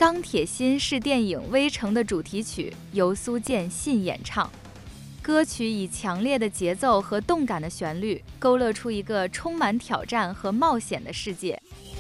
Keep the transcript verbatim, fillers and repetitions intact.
钢铁心》是电影《微城》的主题曲，由苏建信演唱。歌曲以强烈的节奏和动感的旋律，勾勒出一个充满挑战和冒险的世界。